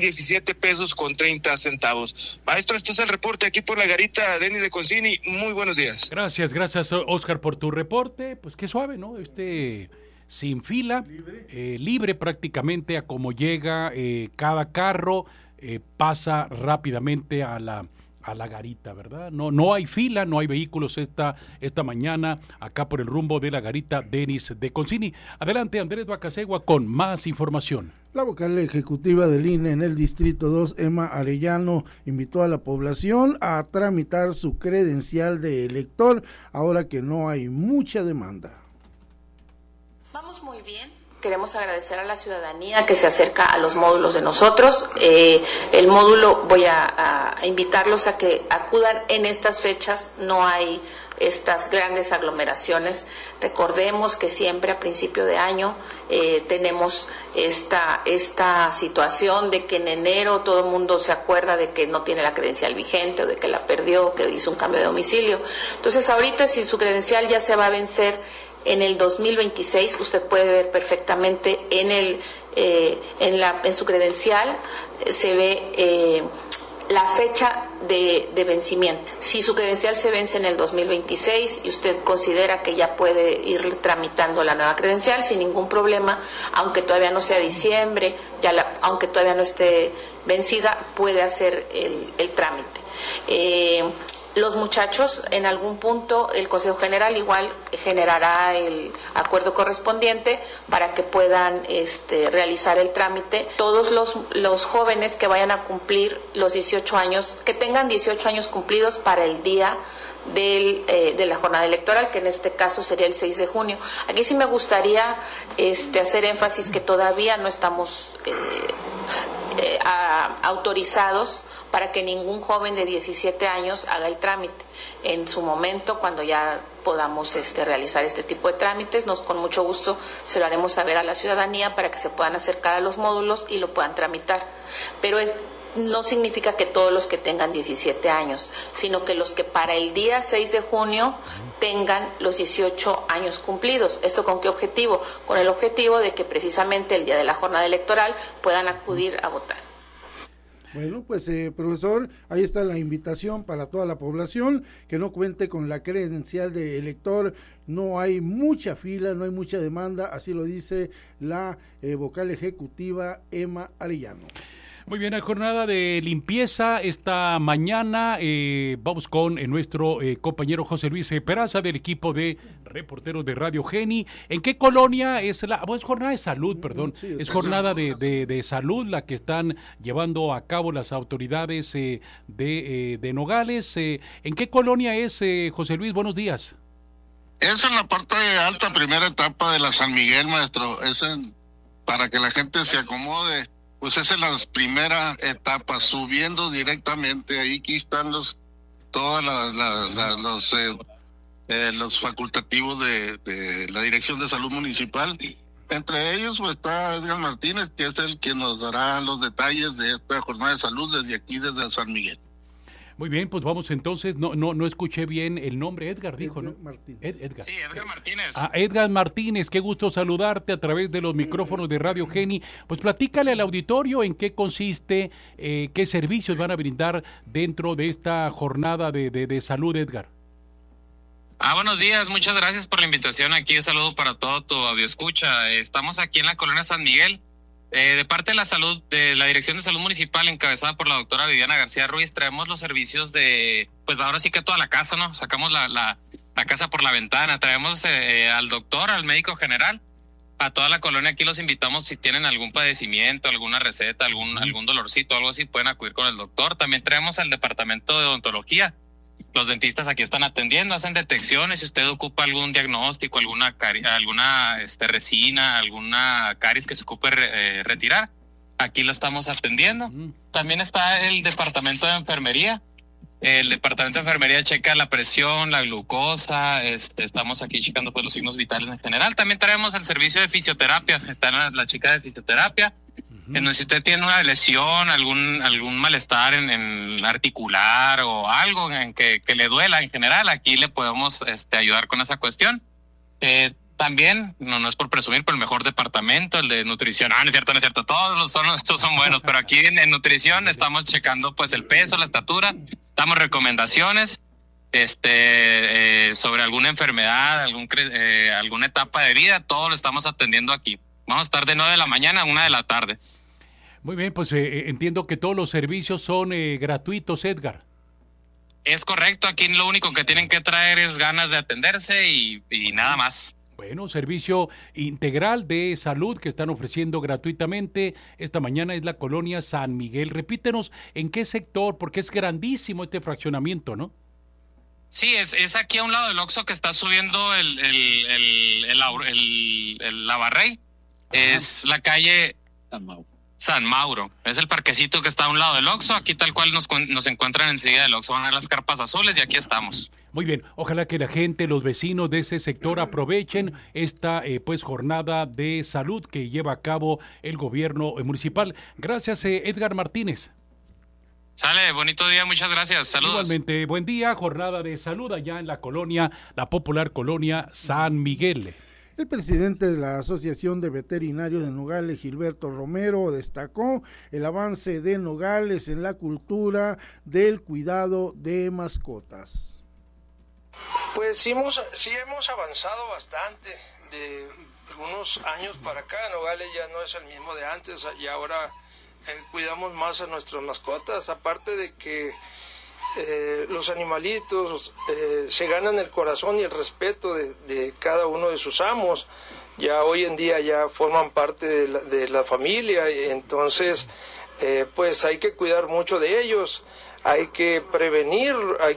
$17.30. Maestro, este es el reporte aquí por la garita Denis de Concini. Muy buenos días. Gracias, Oscar, por tu reporte. Pues qué suave, ¿no? Sin fila, libre prácticamente a como llega cada carro, pasa rápidamente a la garita, ¿verdad? No hay fila, no hay vehículos esta mañana acá por el rumbo de la garita Denis de Concini. Adelante, Andrés Bacasegua, con más información. La vocal ejecutiva del INE en el Distrito 2, Emma Arellano, invitó a la población a tramitar su credencial de elector, ahora que no hay mucha demanda. Vamos muy bien. Queremos agradecer a la ciudadanía que se acerca a los módulos de nosotros. El módulo, voy a invitarlos a que acudan en estas fechas. No hay estas grandes aglomeraciones. Recordemos que siempre a principio de año tenemos esta situación de que en enero todo el mundo se acuerda de que no tiene la credencial vigente, o de que la perdió, que hizo un cambio de domicilio. Entonces ahorita, si su credencial ya se va a vencer en el 2026, usted puede ver perfectamente en su credencial se ve la fecha de vencimiento. Si su credencial se vence en el 2026 y usted considera que ya puede ir tramitando la nueva credencial sin ningún problema, aunque todavía no sea diciembre, aunque todavía no esté vencida, puede hacer el trámite. Los muchachos, en algún punto, el Consejo General igual generará el acuerdo correspondiente para que puedan realizar el trámite. Todos los jóvenes que vayan a cumplir los 18 años, que tengan 18 años cumplidos para el día de la jornada electoral, que en este caso sería el 6 de junio. Aquí sí me gustaría hacer énfasis que todavía no estamos autorizados para que ningún joven de 17 años haga el trámite. En su momento, cuando ya podamos realizar este tipo de trámites, con mucho gusto se lo haremos saber a la ciudadanía para que se puedan acercar a los módulos y lo puedan tramitar. Pero no significa que todos los que tengan 17 años, sino que los que para el día 6 de junio tengan los 18 años cumplidos. ¿Esto con qué objetivo? Con el objetivo de que precisamente el día de la jornada electoral puedan acudir a votar. Bueno, pues profesor, ahí está la invitación para toda la población que no cuente con la credencial de elector. No hay mucha fila, no hay mucha demanda, así lo dice la vocal ejecutiva Emma Arellano. Muy bien, la jornada de limpieza esta mañana. Vamos con nuestro compañero José Luis Peraza del equipo de reporteros de Radio Geni. ¿En qué colonia es la es jornada de salud, perdón? Sí, es jornada de salud la que están llevando a cabo las autoridades de Nogales. ¿En qué colonia es, José Luis? Buenos días. Es en la parte alta, primera etapa de la San Miguel, maestro. Para que la gente se acomode. Pues esa es la primera etapa, subiendo directamente. Ahí aquí están todos los facultativos de la Dirección de Salud Municipal. Entre ellos pues está Edgar Martínez, que es el que nos dará los detalles de esta jornada de salud desde aquí, desde San Miguel. Muy bien, pues vamos entonces, no escuché bien el nombre, Edgar dijo, Edgar, ¿no? Martínez. Edgar. Sí, Edgar Martínez. Edgar Martínez, qué gusto saludarte a través de los micrófonos de Radio Geni. Pues platícale al auditorio en qué consiste, qué servicios van a brindar dentro de esta jornada de salud, Edgar. Buenos días, muchas gracias por la invitación aquí, saludo para todo tu audioescucha. Estamos aquí en la colonia San Miguel. De parte de la salud, de la Dirección de Salud Municipal, encabezada por la doctora Viviana García Ruiz, traemos los servicios de, pues ahora sí que toda la casa, ¿no? Sacamos la casa por la ventana, traemos al doctor, al médico general, a toda la colonia. Aquí los invitamos, si tienen algún padecimiento, alguna receta, algún dolorcito, algo así, pueden acudir con el doctor. También traemos al departamento de odontología. Los dentistas aquí están atendiendo, hacen detecciones. Si usted ocupa algún diagnóstico, alguna resina, alguna caries que se ocupe retirar, aquí lo estamos atendiendo. También está el departamento de enfermería. El departamento de enfermería checa la presión, la glucosa. Estamos aquí checando pues los signos vitales en general. También traemos el servicio de fisioterapia. Está la chica de fisioterapia. Si usted tiene una lesión, algún malestar en articular o algo en que le duela en general, aquí le podemos ayudar con esa cuestión. También, no es por presumir, pero el mejor departamento, el de nutrición. No es cierto, todos estos son buenos, pero aquí en nutrición estamos checando pues el peso, la estatura, damos recomendaciones sobre alguna enfermedad, alguna etapa de vida, todo lo estamos atendiendo aquí. Vamos a estar de 9 de la mañana a 1 de la tarde. Muy bien, pues entiendo que todos los servicios son gratuitos, Edgar. Es correcto, aquí lo único que tienen que traer es ganas de atenderse y nada más. Bueno, servicio integral de salud que están ofreciendo gratuitamente. Esta mañana es la colonia San Miguel. Repítenos, ¿en qué sector? Porque es grandísimo este fraccionamiento, ¿no? Sí, es aquí a un lado del Oxxo que está subiendo el Lavarrey. Es la calle San Mauro. Es el parquecito que está a un lado del Oxxo. Aquí tal cual nos encuentran enseguida del Oxxo. Van a ver las carpas azules y aquí estamos. Muy bien. Ojalá que la gente, los vecinos de ese sector aprovechen esta jornada de salud que lleva a cabo el gobierno municipal. Gracias, Edgar Martínez. Sale, bonito día, muchas gracias, saludos. Igualmente, buen día, jornada de salud allá en la popular colonia San Miguel. El presidente de la Asociación de Veterinarios de Nogales, Gilberto Romero, destacó el avance de Nogales en la cultura del cuidado de mascotas. Pues sí hemos avanzado bastante de algunos años para acá. Nogales ya no es el mismo de antes y ahora cuidamos más a nuestras mascotas, aparte de que los animalitos se ganan el corazón y el respeto de cada uno de sus amos. Ya hoy en día ya forman parte de la familia, y entonces pues hay que cuidar mucho de ellos, hay que prevenir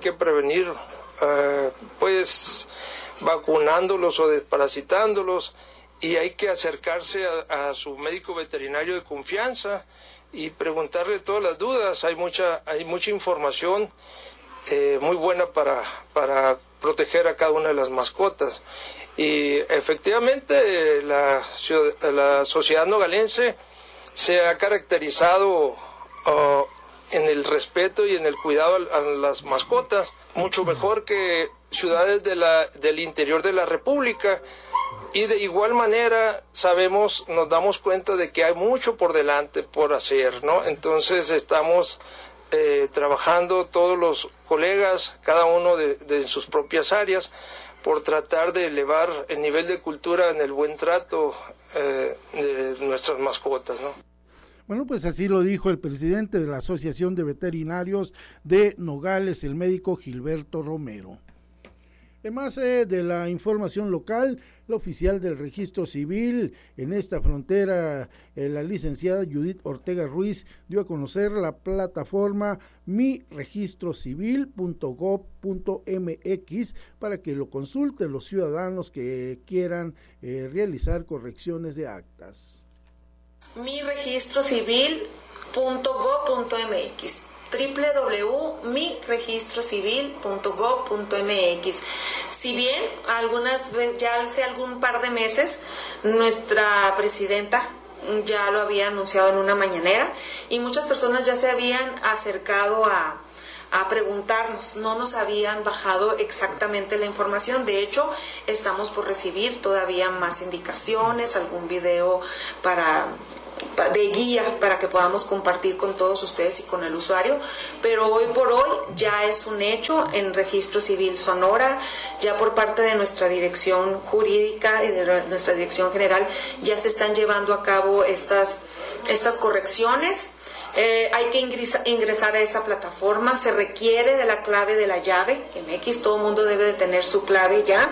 pues vacunándolos o desparasitándolos, y hay que acercarse a su médico veterinario de confianza y preguntarle todas las dudas. Hay mucha información muy buena para proteger a cada una de las mascotas. Y efectivamente la sociedad nogalense se ha caracterizado en el respeto y en el cuidado a las mascotas, mucho mejor que ciudades del interior de la República. Y de igual manera nos damos cuenta de que hay mucho por delante por hacer, ¿no? Entonces estamos trabajando todos los colegas, cada uno de sus propias áreas, por tratar de elevar el nivel de cultura en el buen trato de nuestras mascotas, ¿no? Bueno, pues así lo dijo el presidente de la Asociación de Veterinarios de Nogales, el médico Gilberto Romero. Además de la información local, la oficial del registro civil en esta frontera, la licenciada Judith Ortega Ruiz, dio a conocer la plataforma miregistrocivil.gov.mx para que lo consulten los ciudadanos que quieran realizar correcciones de actas. miregistrocivil.gov.mx www.miregistrocivil.gov.mx. Si bien algunas veces, ya hace algún par de meses, nuestra presidenta ya lo había anunciado en una mañanera y muchas personas ya se habían acercado a preguntarnos, no nos habían bajado exactamente la información. De hecho, estamos por recibir todavía más indicaciones, algún video de guía para que podamos compartir con todos ustedes y con el usuario, pero hoy por hoy ya es un hecho en Registro Civil Sonora, ya por parte de nuestra dirección jurídica y de nuestra dirección general ya se están llevando a cabo estas correcciones. Hay que ingresar a esa plataforma, se requiere de la clave de la llave MX, todo el mundo debe de tener su clave ya.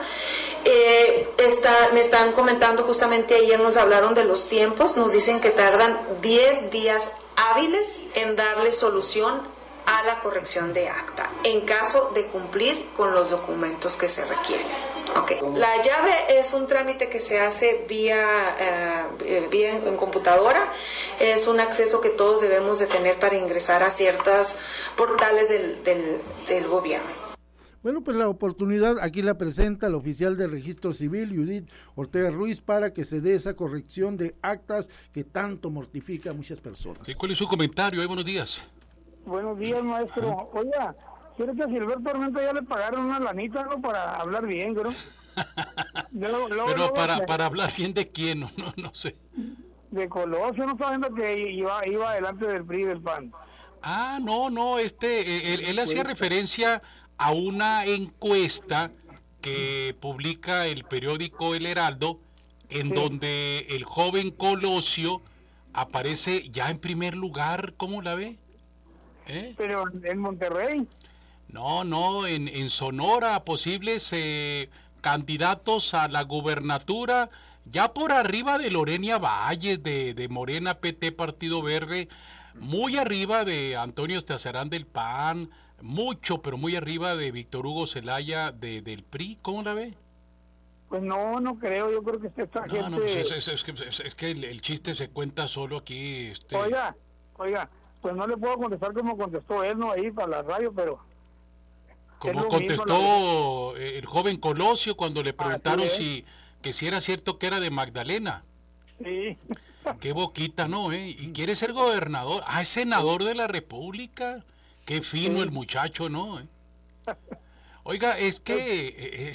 Me están comentando justamente ayer, nos hablaron de los tiempos, nos dicen que tardan 10 días hábiles en darle solución a la corrección de acta, en caso de cumplir con los documentos que se requieren. Okay. La llave es un trámite que se hace vía en computadora, es un acceso que todos debemos de tener para ingresar a ciertos portales del gobierno. Bueno, pues la oportunidad aquí la presenta el oficial del registro civil, Judith Ortega Ruiz, para que se dé esa corrección de actas que tanto mortifica a muchas personas. ¿Cuál es su comentario? Buenos días. Buenos días, maestro. Oiga, quiero que a Gilberto Armenta ya le pagaron una lanita, ¿no? Para hablar bien, ¿no? Pero para hablar bien de quién, no sé. De Colosio, no sabiendo que iba delante del PRI y del PAN. Ah, no, él hacía referencia a una encuesta que publica el periódico El Heraldo, en donde el joven Colosio aparece ya en primer lugar. ¿Cómo la ve? Pero en Monterrey. No, en Sonora, posibles candidatos a la gubernatura, ya por arriba de Lorena Valles, de Morena, PT, Partido Verde, muy arriba de Antonio Esteazarán del PAN, mucho, pero muy arriba de Víctor Hugo Zelaya del PRI. ¿Cómo la ve? Pues no creo, yo creo que esta gente... No, pues es que el chiste se cuenta solo aquí. Oiga, pues no le puedo contestar como contestó él, no, ahí para la radio, pero... Como contestó el joven Colosio cuando le preguntaron si era cierto que era de Magdalena. Sí. Qué boquita, ¿no? ¿Y quiere ser gobernador? Ah, es senador de la República. Qué fino el muchacho, ¿no? Oiga, es que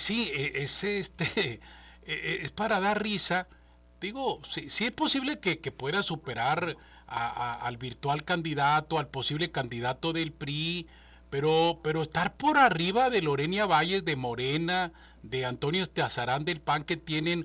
es para dar risa. Digo, sí es posible que pueda superar al virtual candidato, al posible candidato del PRI, pero estar por arriba de Lorena Valles, de Morena, de Antonio Esteazarán del PAN, que tienen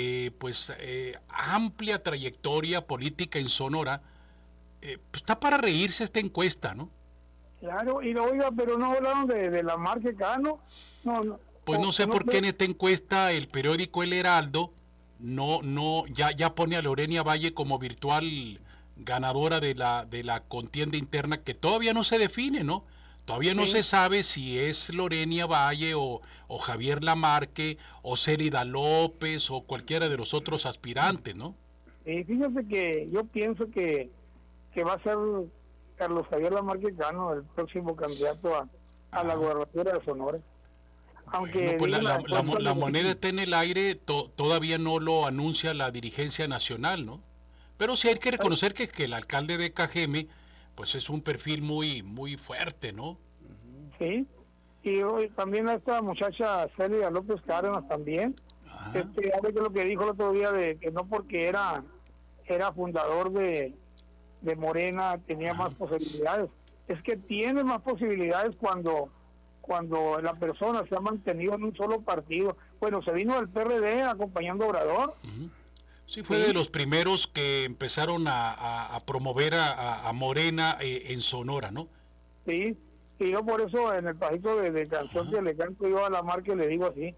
amplia trayectoria política en Sonora, pues está para reírse esta encuesta, ¿no? Claro, y oiga, pero no hablaron de la marca Cano. No, pues no sé por qué en esta encuesta el periódico El Heraldo ya pone a Lorena Valle como virtual ganadora de la contienda interna, que todavía no se define, ¿no? Todavía no se sabe si es Lorena Valle o Javier Lamarque o Célida López o cualquiera de los otros aspirantes, ¿no? Fíjese que yo pienso que va a ser Carlos Javier Lamarque Cano el próximo candidato a la gobernatura de Sonora. Aunque pues la moneda está en el aire, todavía no lo anuncia la dirigencia nacional, ¿no? Pero sí hay que reconocer que el alcalde de Cajeme pues es un perfil muy fuerte, ¿no? Sí, y hoy también a esta muchacha Célida López Cárdenas también, que lo que dijo el otro día de que no porque era fundador de Morena tenía más posibilidades. Es que tiene más posibilidades cuando la persona se ha mantenido en un solo partido. Bueno, se vino del PRD acompañando a Obrador. Sí, fue de los primeros que empezaron a promover a Morena en Sonora, ¿no? Sí, y yo por eso en el pasito de canción que le canto yo a Lamarque le digo así,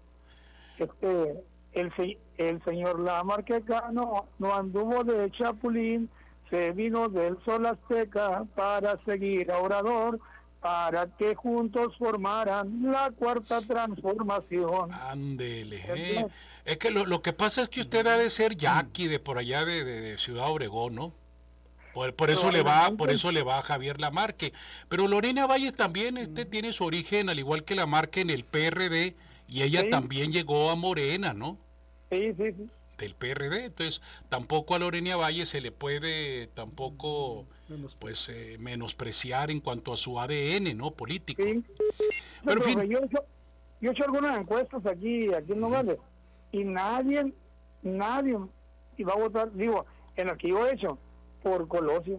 el señor Lamarque Cano no anduvo de chapulín, se vino del sol azteca para seguir a Obrador, para que juntos formaran la cuarta transformación. Ándele, es que lo que pasa es que usted ha de ser yaqui de por allá de Ciudad Obregón, ¿no? Por eso le va a Javier Lamarque. Pero Lorena Valles también tiene su origen, al igual que Lamarque, en el PRD, y ella también llegó a Morena, ¿no? Sí. Del PRD, entonces tampoco a Lorena Valles se le puede tampoco menospreciar en cuanto a su ADN, ¿no? Político. Sí. Pero en fin. Yo he hecho algunas encuestas aquí en Nogales, y nadie iba a votar, digo, en las que yo he hecho, por Colosio.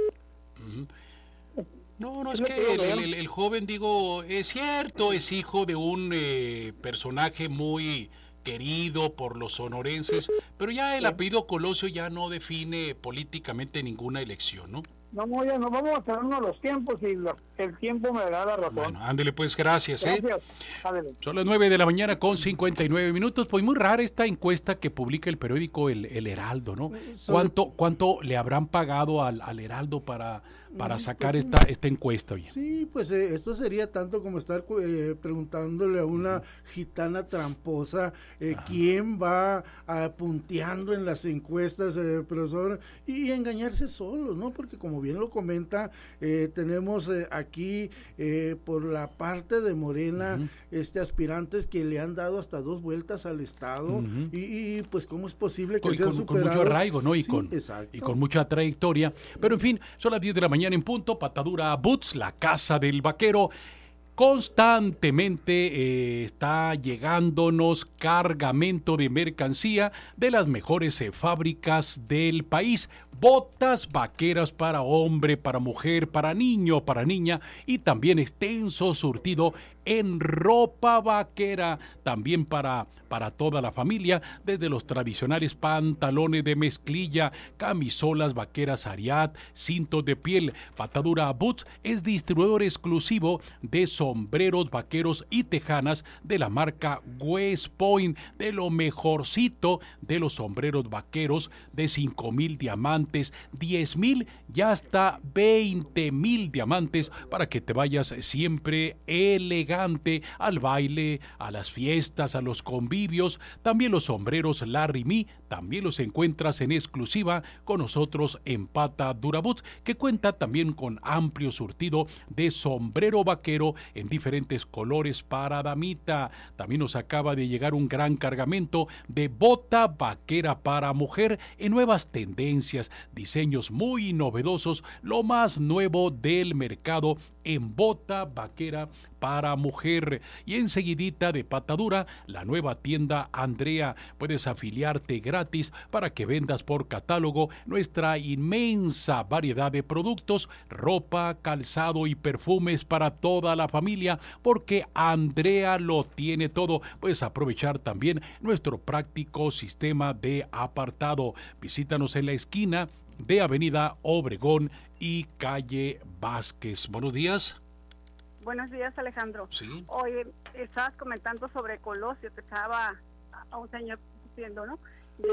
No, es que el joven, digo, es cierto, es hijo de un personaje muy querido por los sonorenses, pero ya el apellido Colosio ya no define políticamente ninguna elección, ¿no? No, ya nos vamos a tenernos los tiempos y el tiempo me da la razón. Bueno, ándele pues, gracias. Gracias. Son las 9 de la mañana con 59 minutos. Pues muy rara esta encuesta que publica el periódico El Heraldo, ¿no? ¿Cuánto le habrán pagado al Heraldo para sacar esta encuesta? Oye? Sí, pues esto sería tanto como estar preguntándole a una gitana tramposa quién va punteando en las encuestas, profesor, y engañarse solo, ¿no? Porque como bien lo comenta, tenemos aquí por la parte de Morena aspirantes que le han dado hasta 2 vueltas al Estado y pues cómo es posible que sean superados. Con mucho arraigo, ¿no? Y exacto. con mucha trayectoria. Pero en fin, son las 10 de la mañana en punto. Patadura Boots, la casa del vaquero. Constantemente está llegándonos cargamento de mercancía de las mejores fábricas del país. Botas vaqueras para hombre, para mujer, para niño, para niña, y también extenso surtido en ropa vaquera, también para toda la familia, desde los tradicionales pantalones de mezclilla, camisolas vaqueras Ariat, cintos de piel. Patadura Boots es distribuidor exclusivo de sombreros vaqueros y tejanas de la marca West Point, de lo mejorcito de los sombreros vaqueros, de 5,000 diamantes, 10,000 y hasta 20,000 diamantes, para que te vayas siempre elegante al baile, a las fiestas, a los convivios. También los sombreros Larry Me, también los encuentras en exclusiva con nosotros en Patadura Boots, que cuenta también con amplio surtido de sombrero vaquero en diferentes colores para damita. También nos acaba de llegar un gran cargamento de bota vaquera para mujer en nuevas tendencias, diseños muy novedosos, lo más nuevo del mercado en bota vaquera para mujer. Y enseguidita de Patadura, la nueva tienda Andrea. Puedes afiliarte gratis para que vendas por catálogo nuestra inmensa variedad de productos, ropa, calzado y perfumes para toda la familia, porque Andrea lo tiene todo. Puedes aprovechar también nuestro práctico sistema de apartado. Visítanos en la esquina de Avenida Obregón y Calle Vázquez. Buenos días. Buenos días, Alejandro. Sí. Oye, estabas comentando sobre Colosio, que estaba a un señor diciendo, ¿no?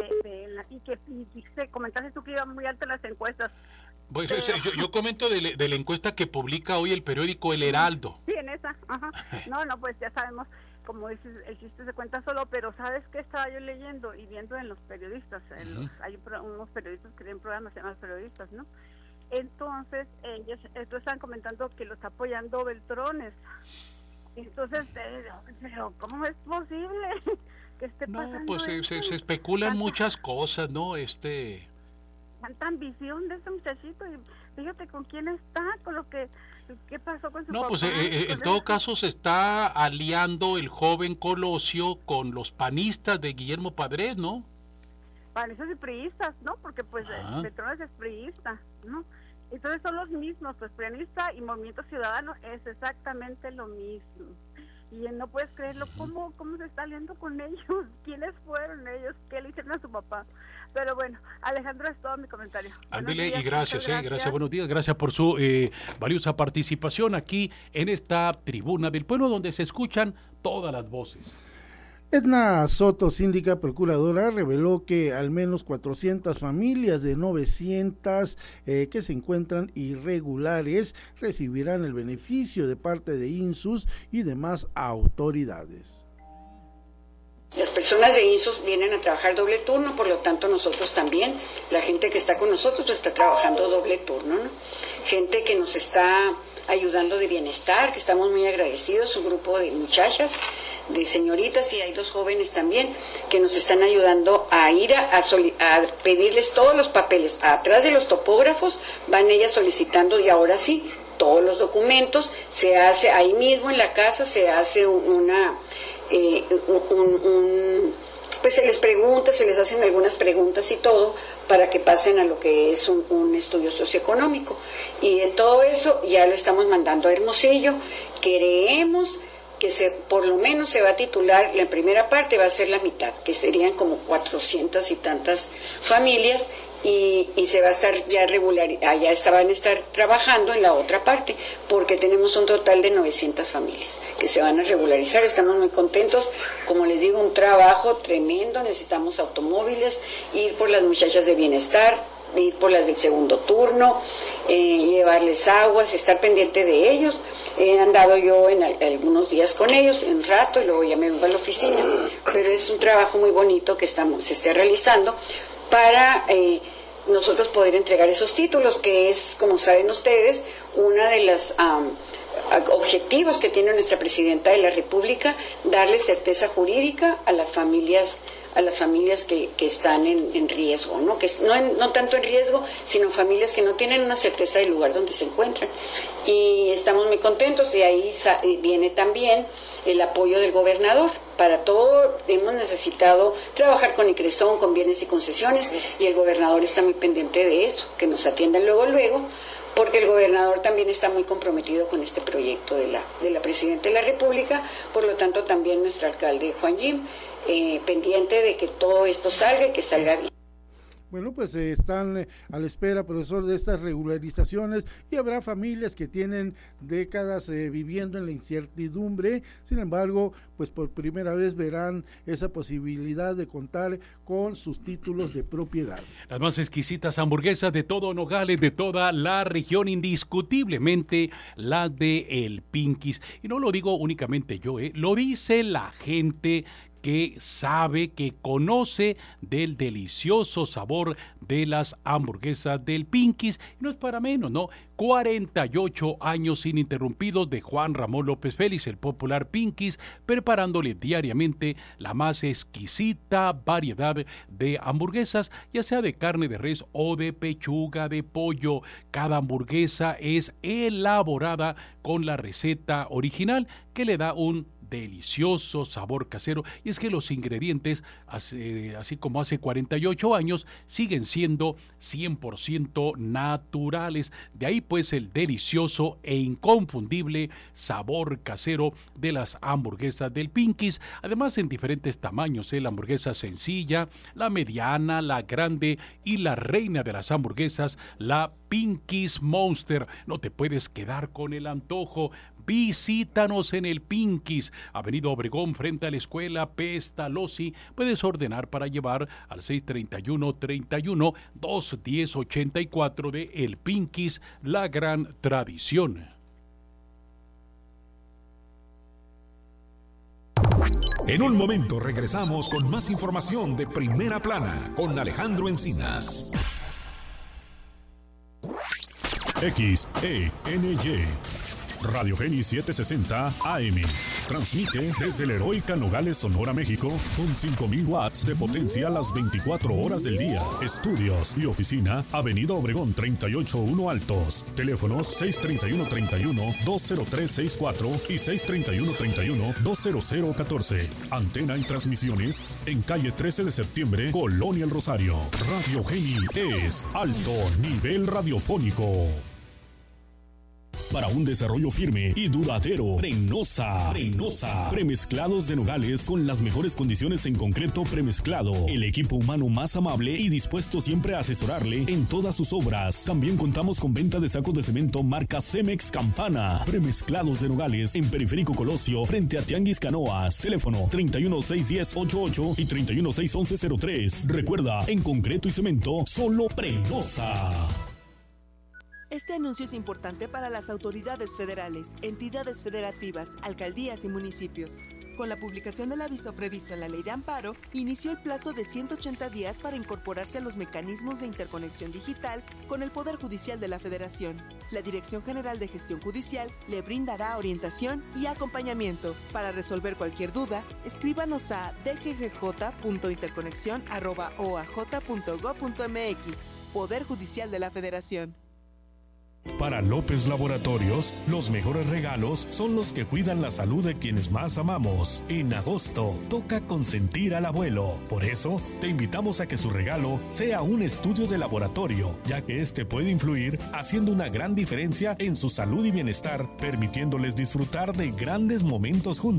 Y comentaste tú que iban muy altas las encuestas. Pues, yo comento de la encuesta que publica hoy el periódico El Heraldo. Sí, en esa. Ajá. No, pues ya sabemos, como dices, el chiste se cuenta solo, pero ¿sabes qué estaba yo leyendo y viendo en los periodistas? Hay unos periodistas que tienen programas, se llaman periodistas, ¿no? Entonces, ellos están comentando que lo está apoyando Beltrones. Entonces, pero ¿cómo es posible que esté pasando? No, pues se especulan muchas cosas, ¿no? Tanta ambición de este muchachito, y fíjate con quién está, con lo que... ¿Qué pasó con su papá? No, pues en todo caso se está aliando el joven Colosio con los panistas de Guillermo Padres, ¿no? Panistas y priistas, ¿no? Porque pues Beltrones es priista, ¿no? Entonces son los mismos, pues Prianista y Movimiento Ciudadano es exactamente lo mismo. Y no puedes creerlo, ¿cómo se está aliando con ellos? ¿Quiénes fueron ellos? ¿Qué le hicieron a su papá? Pero bueno, Alejandro, es todo mi comentario. Ándele, y gracias, buenos días, gracias por su valiosa participación aquí en esta tribuna del pueblo donde se escuchan todas las voces. Edna Soto, síndica procuradora, reveló que al menos 400 familias de 900 que se encuentran irregulares recibirán el beneficio de parte de INSUS y demás autoridades. Las personas de INSUS vienen a trabajar doble turno, por lo tanto nosotros también, la gente que está con nosotros pues está trabajando doble turno, ¿no? Gente que nos está ayudando de bienestar, que estamos muy agradecidos, un grupo de muchachas, de señoritas, y hay 2 jóvenes también que nos están ayudando a ir a pedirles todos los papeles. Atrás de los topógrafos van ellas solicitando, y ahora sí, todos los documentos. Se hace ahí mismo en la casa, se hace pues se les pregunta, se les hacen algunas preguntas y todo para que pasen a lo que es un estudio socioeconómico, y todo eso ya lo estamos mandando a Hermosillo. Creemos que por lo menos se va a titular, la primera parte va a ser la mitad, que serían como 400 y tantas familias, y se va a estar ya van a estar trabajando en la otra parte, porque tenemos un total de 900 familias que se van a regularizar. Estamos muy contentos, como les digo, un trabajo tremendo. Necesitamos automóviles, ir por las muchachas de bienestar, ir por las del segundo turno, llevarles aguas, estar pendiente de ellos. He andado yo en algunos días con ellos, un rato, y luego ya me vengo a la oficina, pero es un trabajo muy bonito que se está realizando para nosotros poder entregar esos títulos, que es, como saben ustedes, una de las objetivos que tiene nuestra Presidenta de la República, darle certeza jurídica a las familias que están en riesgo, ¿no? Que no tanto en riesgo, sino familias que no tienen una certeza del lugar donde se encuentran. Y estamos muy contentos, y ahí viene también el apoyo del gobernador. Para todo hemos necesitado trabajar con ICRESON, con bienes y concesiones, y el gobernador está muy pendiente de eso, que nos atiendan luego, porque el gobernador también está muy comprometido con este proyecto de la Presidenta de la República. Por lo tanto, también nuestro alcalde Juan Jim, pendiente de que todo esto salga y que salga bien. Bueno, pues están a la espera, profesor, de estas regularizaciones, y habrá familias que tienen décadas viviendo en la incertidumbre. Sin embargo, pues por primera vez verán esa posibilidad de contar con sus títulos de propiedad. Las más exquisitas hamburguesas de todo Nogales, de toda la región, indiscutiblemente las de El Pinky's. Y no lo digo únicamente yo, lo dice la gente que sabe, que conoce del delicioso sabor de las hamburguesas del Pinky's. No es para menos, ¿no? 48 años ininterrumpidos de Juan Ramón López Félix, el popular Pinky's, preparándole diariamente la más exquisita variedad de hamburguesas, ya sea de carne de res o de pechuga de pollo. Cada hamburguesa es elaborada con la receta original, que le da un delicioso sabor casero, y es que los ingredientes, así como hace 48 años, siguen siendo 100% naturales. De ahí pues el delicioso e inconfundible sabor casero de las hamburguesas del Pinky's, además en diferentes tamaños, la hamburguesa sencilla, la mediana, la grande y la reina de las hamburguesas, la Pinky's Monster. No te puedes quedar con el antojo. Visítanos en el Pinky's, Avenida Obregón, frente a la escuela Pestalozzi. Puedes ordenar para llevar al 631-210-84 de El Pinky's, la gran tradición. En un momento regresamos con más información de Primera Plana con Alejandro Encinas. XENY Radio Geni 760 AM. Transmite desde la heroica Nogales, Sonora, México, con 5,000 watts de potencia las 24 horas del día. Estudios y oficina, Avenida Obregón 381 Altos. Teléfonos 631-31-20364 y 631-31-20014. Antena y transmisiones en calle 13 de septiembre, Colonia El Rosario. Radio Geni es alto nivel radiofónico. Para un desarrollo firme y duradero, Prenosa. Premezclados de nogales con las mejores condiciones en concreto premezclado. El equipo humano más amable y dispuesto siempre a asesorarle en todas sus obras. También contamos con venta de sacos de cemento marca Cemex Campana. Premezclados de nogales en Periférico Colosio, frente a Tianguis Canoas. Teléfono 31-610-88 y 31-611-03. Recuerda, en concreto y cemento, solo Prenosa. Este anuncio es importante para las autoridades federales, entidades federativas, alcaldías y municipios. Con la publicación del aviso previsto en la Ley de Amparo, inició el plazo de 180 días para incorporarse a los mecanismos de interconexión digital con el Poder Judicial de la Federación. La Dirección General de Gestión Judicial le brindará orientación y acompañamiento. Para resolver cualquier duda, escríbanos a dggj.interconexión@oaj.gov.mx. Poder Judicial de la Federación. Para López Laboratorios, los mejores regalos son los que cuidan la salud de quienes más amamos. En agosto, toca consentir al abuelo. Por eso, te invitamos a que su regalo sea un estudio de laboratorio, ya que este puede influir haciendo una gran diferencia en su salud y bienestar, permitiéndoles disfrutar de grandes momentos juntos.